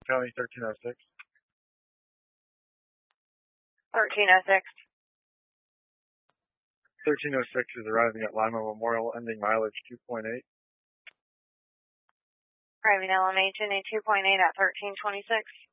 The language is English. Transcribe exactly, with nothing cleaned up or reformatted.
County, thirteen oh six. thirteen oh six. thirteen oh six is arriving at Lima Memorial, ending mileage two point eight. Arriving L M H, ending two point eight at thirteen twenty-six.